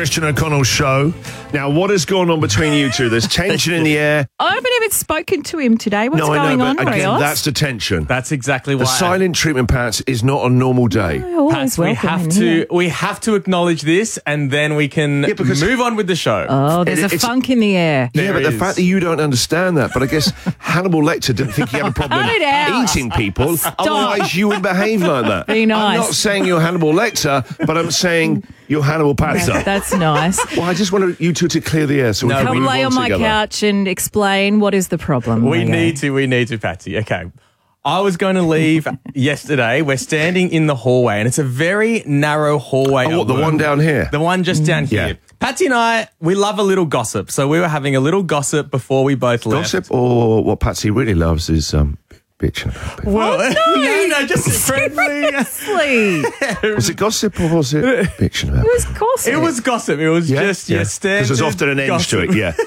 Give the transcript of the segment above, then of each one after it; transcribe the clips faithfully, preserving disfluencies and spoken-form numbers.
Christian O'Connell show. Now, what has gone on between you two? There's tension in the air. I haven't even spoken to him today. What's no, going I know, on, but again, Rios? that's the tension. That's exactly The why. silent treatment, Pats, is not a normal day. I always Pats, we welcome have him to here. we have to acknowledge this, and then we can Yeah, because- move on with the show. Oh, there's It- a it's- funk in the air. Yeah, There but the is. fact that you don't understand that, but I guess Hannibal Lecter didn't think he had a problem Cut it out. eating people, otherwise you would behave like that. Be nice. I'm not saying you're Hannibal Lecter, but I'm saying you're Hannibal Patzer. That's nice. Well, I just wanted you two to clear the air so we No, can Come move lay on my together. couch and explain what is the problem. we Leo. need to, we need to, Patsy. Okay. I was going to leave yesterday. We're standing in the hallway, and it's a very narrow hallway. Oh, what, the at work. one down here? The one just down here. Yeah. Patsy and I, we love a little gossip. So we were having a little gossip before we both left. Gossip, or what Patsy really loves is um, bitching about people. Well, no, no, just friendly. Seriously. Was it gossip or was it bitching about It was people? gossip. It was gossip. It was just, yeah, standard Because there's often an edge to gossip. it, yeah.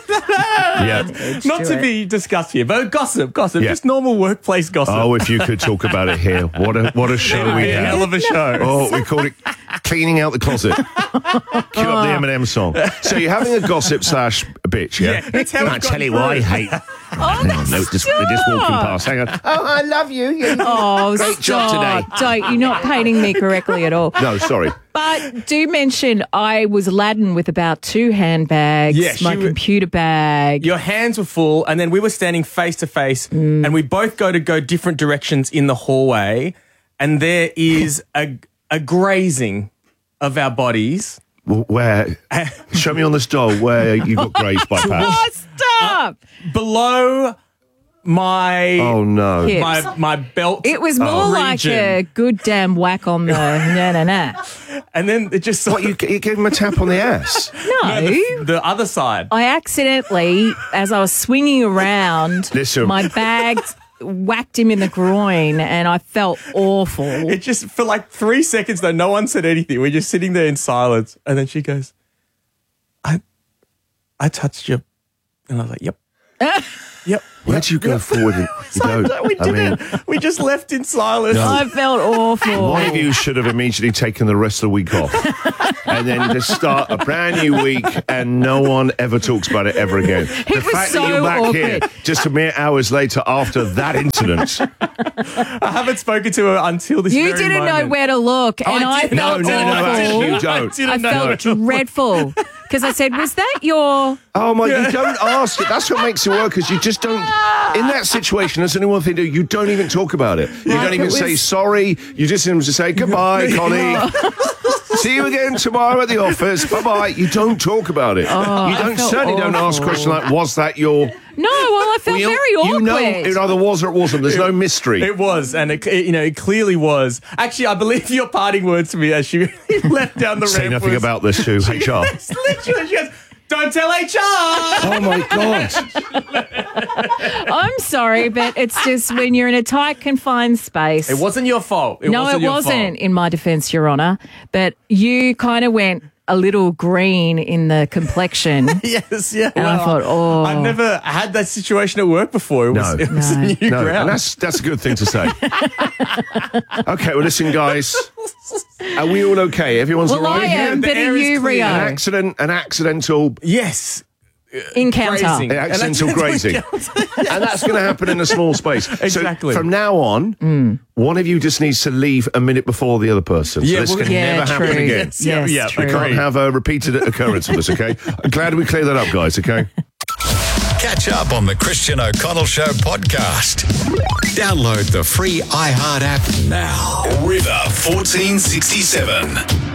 yeah. Not to to it. be discussed here, but gossip, gossip, Yeah. just normal workplace gossip. Oh, if you could talk about it here. What a what a show It'd we be a hell have. of a show. Oh, we called it cleaning out the closet. Cue up the Eminem song. So you're having a gossip slash bitch, yeah? Yeah, that's how And it's I tell gone you what I through. hate. Hang on, no, just, they're just walking past. Hang on. Oh, I love you. you Oh, Great job stop. today. Don't. You're not painting me correctly at all. No, sorry. But do mention I was laden with about two handbags, Yes, my you were- computer bag. Your hands were full, and then we were standing face to face, Mm. and we both go to go different directions in the hallway, and there is a a grazing of our bodies. Where? Show me on this doll where you got grazed by Oh, Pat. stop! Below my Oh, no. Hips. my my belt. It was more Oh. like region. a good damn whack on the na na na. And then it just What, you, you gave him a tap on the ass? No. the, the other side. I accidentally, as I was swinging around, Listen. my bag whacked him in the groin and I felt awful. It just, for like three seconds though, no one said anything. We're just sitting there in silence. And then she goes, I I touched you. And I was like, yep. Yep. Where'd you go forward? And, you don't. We I didn't. mean, we just left in silence. I felt awful. one of you should have immediately taken the rest of the week off. And then just start a brand new week and no one ever talks about it ever again. The was fact so that you're back awkward. here just a mere hours later after that incident. I haven't spoken to her until this You very didn't know moment. where to look, and I I, didn't. felt No, no, no, awful. actually you don't. I didn't I know. felt dreadful because I said, "Was that your?" Oh my, you don't ask it. That's what makes it work, because you just don't, in that situation, that's the only one thing to do, you don't even talk about it. You Like don't even it say was- sorry, you just seem to say goodbye, colleague. See you again tomorrow at the office. Bye-bye. You don't talk about it. Oh, you I don't felt certainly don't ask awful. questions like, was that your... No, well, I felt Well, you- very awkward. You know it either was or it wasn't. There's no mystery. It was, and it, it, you know, it clearly was. Actually, I believe your parting words to me as she left down the Say ramp nothing was, about this to H R. It's literally, she goes, "Don't tell H R." Oh my God. I'm sorry, but it's just when you're in a tight, confined space. It wasn't your fault. It no, wasn't it your wasn't, fault. in my defence, Your Honour. But you kind of went a little green in the complection. Yes, yeah. And I thought, oh. I've never had that situation at work before. It was, No. it was No. a new No, ground. and that's that's a good thing to say. Okay, well, listen, guys. Are we all okay? Everyone's Well, all I right am, The but air are is you, clear. An Rio? accident, an accidental, yes. Encounter. Grazing. an accidental grazing, and that's going to happen in a small space. Exactly. So from now on, one of you just needs to leave a minute before the other person. So Yeah, this well, can yeah, never happen true. again. Yes, Yeah, yeah, true. We can't have a repeated occurrence of this. Okay, I'm glad we cleared that up, guys. Okay. Catch up on the Christian O'Connell Show podcast. Download the free iHeart app now. River fourteen sixty-seven.